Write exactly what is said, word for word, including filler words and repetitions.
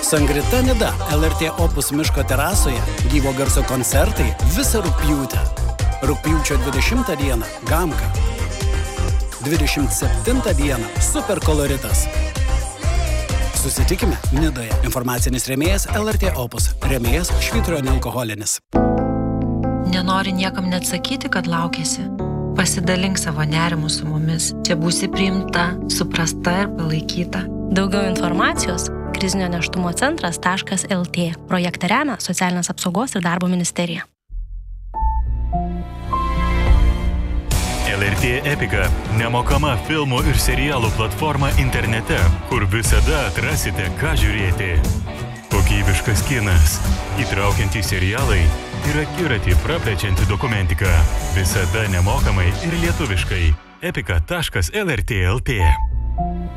Sangrita Nida, L R T Opus miško terasoje, gyvo garso koncertai visą rugpjūtę. Rugpjūčio dvidešimtą dieną Gamka. dvidešimt septintą dieną Superkoloritas. Susitikime Nidoje. Informacinis rėmėjas L R T Opus. Rėmėjas Švyturio nealkoholinis. Nenori niekam net sakyti, kad laukiasi. Pasidalink savo nerimu su mumis. Čia būsi priimta, suprasta ir palaikyta. Daugiau informacijos krizinio nėštumo centras taškas L T. Projektą remia Socialinės apsaugos ir darbo ministerija. L R T Epika – nemokama filmų ir serialų platforma internete, kur visada atrasite, ką žiūrėti. Kokybiškas kinas, įtraukiantys serialai ir akiratį praplečianti dokumentika. Visada nemokamai ir lietuviškai. epika taškas L R T taškas L T